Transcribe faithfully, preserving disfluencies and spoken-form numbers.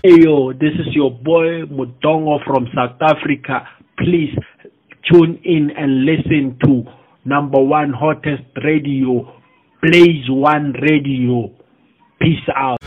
Hey yo, this is your boy Mudongo from South Africa. Please tune in and listen to number one hottest radio, Blaze One Radio. Peace out.